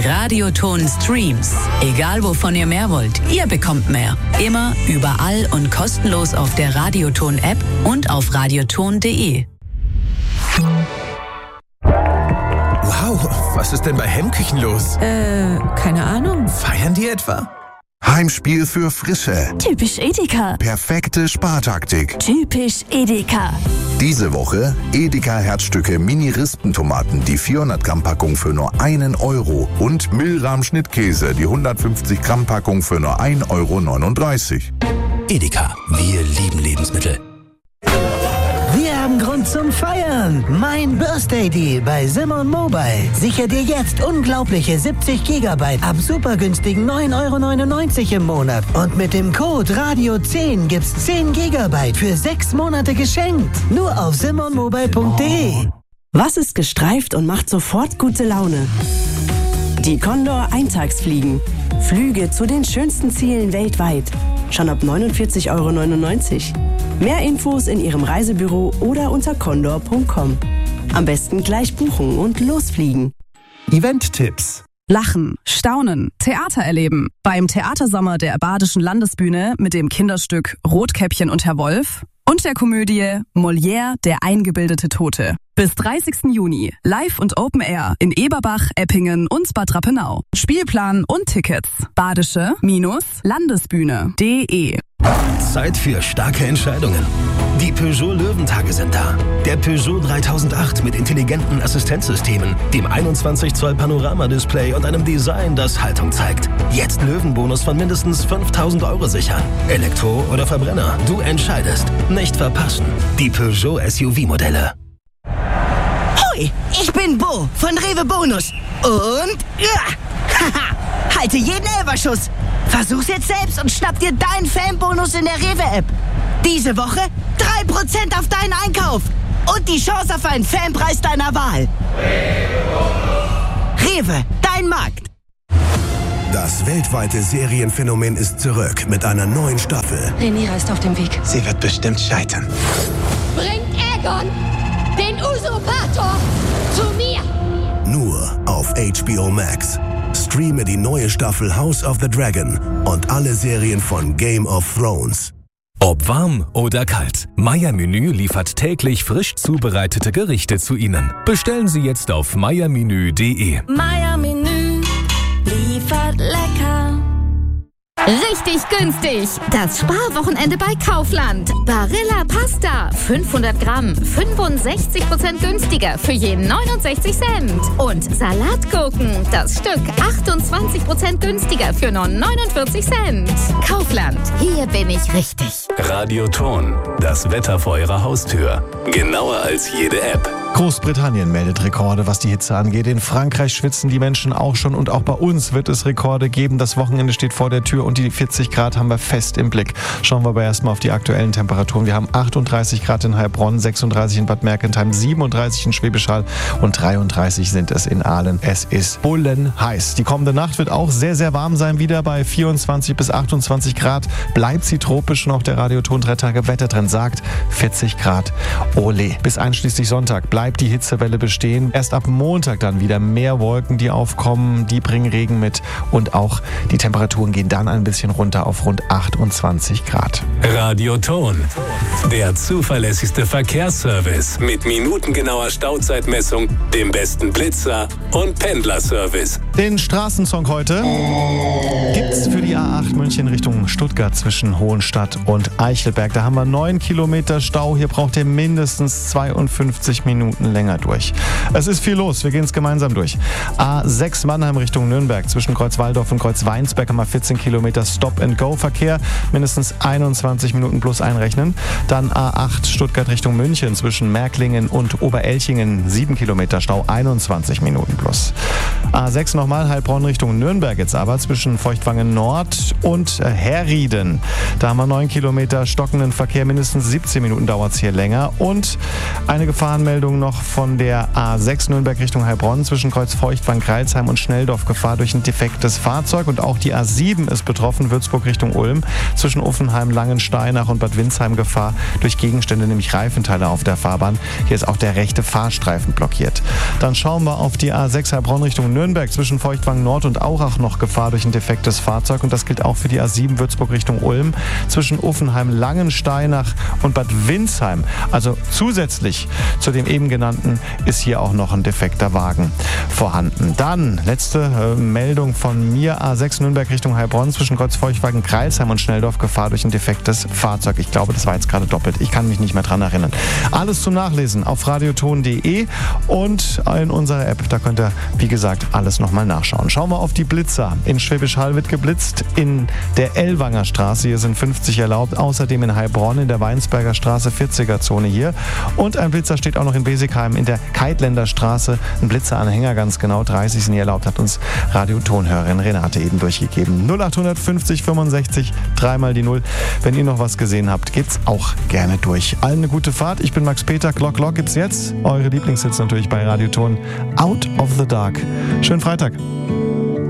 Radioton Streams. Egal wovon ihr mehr wollt, ihr bekommt mehr. Immer, überall und kostenlos auf der Radioton App und auf radioton.de. Wow, was ist denn bei Hemmküchen los? Keine Ahnung. Feiern die etwa? Heimspiel für Frische. Typisch Edeka. Perfekte Spartaktik. Typisch Edeka. Diese Woche Edeka Herzstücke Mini-Rispentomaten, die 400 Gramm Packung für nur 1 Euro und Milram Schnittkäse, die 150 Gramm Packung für nur 1,39 Euro. Edeka, wir lieben Lebensmittel. Wir haben Grund zum Feiern. Mein Birthday Deal bei Simon Mobile. Sichere dir jetzt unglaubliche 70 GB ab super günstigen 9,99 Euro im Monat. Und mit dem Code Radio10 gibt's 10 GB für 6 Monate geschenkt. Nur auf simonmobile.de. Was ist gestreift und macht sofort gute Laune? Die Condor Eintagsfliegen. Flüge zu den schönsten Zielen weltweit. Schon ab 49,99 Euro. Mehr Infos in Ihrem Reisebüro oder unter condor.com. Am besten gleich buchen und losfliegen. Event-Tipps. Lachen, Staunen, Theater erleben. Beim Theatersommer der Badischen Landesbühne mit dem Kinderstück Rotkäppchen und Herr Wolf und der Komödie Molière, der eingebildete Tote. Bis 30. Juni, live und Open Air in Eberbach, Eppingen und Bad Rappenau. Spielplan und Tickets. Badische-Landesbühne.de. Zeit für starke Entscheidungen. Die Peugeot Löwentage sind da. Der Peugeot 3008 mit intelligenten Assistenzsystemen, dem 21 Zoll Panoramadisplay und einem Design, das Haltung zeigt. Jetzt Löwenbonus von mindestens 5.000 Euro sichern. Elektro oder Verbrenner, du entscheidest. Nicht verpassen. Die Peugeot SUV-Modelle. Hoi, ich bin Bo von Rewe Bonus. Und halte jeden Elferschuss. Versuch's jetzt selbst und schnapp dir deinen Fanbonus in der Rewe-App. Diese Woche 3% auf deinen Einkauf und die Chance auf einen Fanpreis deiner Wahl. Rewe, dein Markt. Das weltweite Serienphänomen ist zurück mit einer neuen Staffel. Rhaenyra ist auf dem Weg. Sie wird bestimmt scheitern. Bringt Aegon, den Usurpator, zu mir! Nur auf HBO Max. Streame die neue Staffel House of the Dragon und alle Serien von Game of Thrones. Ob warm oder kalt, Meier Menü liefert täglich frisch zubereitete Gerichte zu Ihnen. Bestellen Sie jetzt auf meiermenü.de. Meier Menü liefert lecker. Richtig günstig. Das Sparwochenende bei Kaufland. Barilla Pasta. 500 Gramm. 65% günstiger für je 69 Cent. Und Salatgurken. Das Stück 28% günstiger für nur 49 Cent. Kaufland. Hier bin ich richtig. Radioton. Das Wetter vor Ihrer Haustür. Genauer als jede App. Großbritannien meldet Rekorde, was die Hitze angeht. In Frankreich schwitzen die Menschen auch schon und auch bei uns wird es Rekorde geben. Das Wochenende steht vor der Tür und die 40 Grad haben wir fest im Blick. Schauen wir aber erstmal auf die aktuellen Temperaturen. Wir haben 38 Grad in Heilbronn, 36 in Bad Mergentheim, 37 in Schwäbisch Hall und 33 sind es in Aalen. Es ist bullenheiß. Die kommende Nacht wird auch sehr, sehr warm sein, wieder bei 24 bis 28 Grad. Bleibt sie tropisch und auch der Radioton 3 Tage Wettertrend sagt 40 Grad. Ole. Bis einschließlich Sonntag bleibt die Hitzewelle bestehen. Erst ab Montag dann wieder mehr Wolken, die aufkommen, die bringen Regen mit und auch die Temperaturen gehen dann ein bisschen runter auf rund 28 Grad. Radioton, der zuverlässigste Verkehrsservice mit minutengenauer Stauzeitmessung, dem besten Blitzer und Pendlerservice. Den Straßensong heute gibt's für die A8 München Richtung Stuttgart zwischen Hohenstadt und Eichelberg. Da haben wir 9 Kilometer Stau. Hier braucht ihr mindestens 52 Minuten länger durch. Es ist viel los. Wir gehen es gemeinsam durch. A6 Mannheim Richtung Nürnberg zwischen Kreuzwaldorf und Kreuzweinsberg haben wir 14 Kilometer Stop-and-Go-Verkehr. Mindestens 21 Minuten plus einrechnen. Dann A8 Stuttgart Richtung München zwischen Märklingen und Oberelchingen 7 Kilometer Stau, 21 Minuten plus. A6 nochmal Heilbronn Richtung Nürnberg jetzt aber zwischen Feuchtwangen Nord und Herrieden. Da haben wir 9 Kilometer stockenden Verkehr, mindestens 17 Minuten dauert es hier länger. Und eine Gefahrenmeldung Meldung noch von der A6 Nürnberg Richtung Heilbronn zwischen Kreuz Feuchtwangen, Greilsheim und Schnelldorf. Gefahr durch ein defektes Fahrzeug. Und auch die A7 ist betroffen, Würzburg Richtung Ulm. Zwischen Uffenheim, Langensteinach und Bad Windsheim Gefahr durch Gegenstände, nämlich Reifenteile auf der Fahrbahn. Hier ist auch der rechte Fahrstreifen blockiert. Dann schauen wir auf die A6 Heilbronn Richtung Nürnberg. Zwischen Feuchtwangen Nord und Aurach noch Gefahr durch ein defektes Fahrzeug. Und das gilt auch für die A7 Würzburg Richtung Ulm. Zwischen Uffenheim, Langensteinach und Bad Windsheim. Also zusätzlich zu dem eben genannten ist hier auch noch ein defekter Wagen vorhanden. Dann letzte Meldung von mir. A6 Nürnberg Richtung Heilbronn zwischen Kreuz Feuchtwangen, Greilsheim und Schnelldorf Gefahr durch ein defektes Fahrzeug. Ich glaube, das war jetzt gerade doppelt. Ich kann mich nicht mehr dran erinnern. Alles zum Nachlesen auf radioton.de und in unserer App. Da könnt ihr, wie gesagt, alles nochmal nachschauen. Schauen wir auf die Blitzer. In Schwäbisch Hall wird geblitzt. In der Ellwanger Straße, hier sind 50 erlaubt. Außerdem in Heilbronn in der Weinsberger Straße 40er-Zone hier. Und ein Blitzer steht auch noch in Besigheim in der Keitländer Straße. Ein Blitzeranhänger, ganz genau 30 sind hier erlaubt, hat uns Radiotonhörerin Renate eben durchgegeben. 0800 50 65 3 mal die 0. Wenn ihr noch was gesehen habt, geht's auch gerne durch. Allen eine gute Fahrt. Ich bin Max Peter. Glock gibt's jetzt. Eure Lieblingshits natürlich bei Radioton. Out of the Dark. Schönen Freitag.